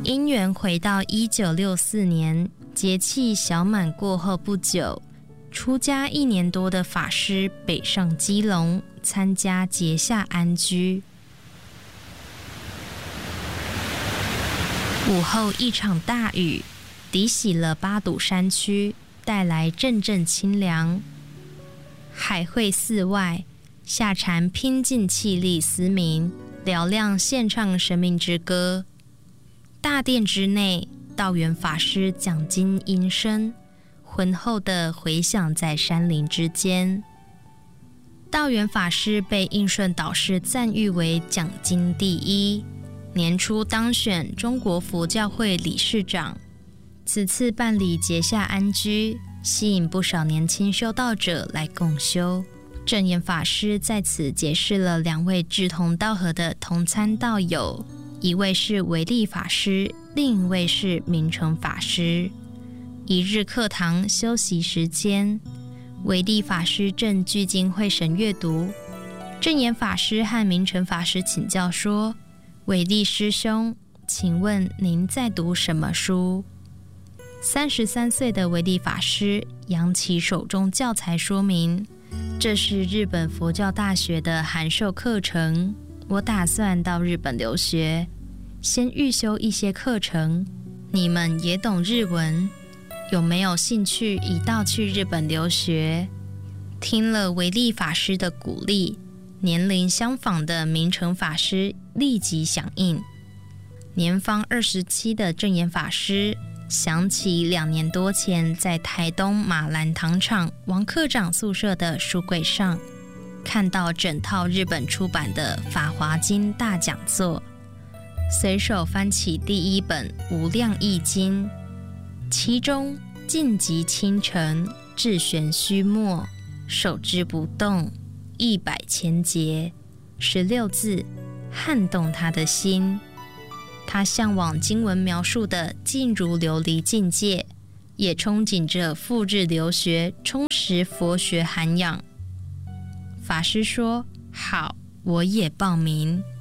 因缘回到1964年，节气小满过后不久，出家1年多的法师北上基隆，参加结夏安居。午后一场大雨，涤洗了八堵山区，带来阵阵清凉。海会寺外，下禅拼尽气力嘶鸣，嘹亮献唱生命之歌。大殿之内，道元法师讲经音声浑厚地回响在山林之间。道元法师被应顺导师赞誉为讲经第一，年初当选中国佛教会理事长。此次办理结夏安居，吸引不少年轻修道者来共修。正言法师在此结识了2位志同道合的同参道友，一位是维利法师，另一位是明成法师。一日课堂休息时间，维利法师正聚精会神阅读，正言法师和明成法师请教说：维利师兄，请问您在读什么书？33岁的维利法师扬起手中教材说明，这是日本佛教大学的函授课程，我打算到日本留学，先预修一些课程。你们也懂日文，有没有兴趣一道去日本留学？听了维利法师的鼓励，年龄相仿的明成法师立即响应。年方27的正言法师想起2年多前在台东马兰糖厂王科长宿舍的书柜上，看到整套日本出版的《法华经》大讲座，随手翻起第1本《无量义经》，其中尽极清澄，至玄虚默，手之不动，100千劫，16字撼动他的心。他向往经文描述的静如琉璃境界，也憧憬着赴日留学，充实佛学涵养。法师说：好，我也报名。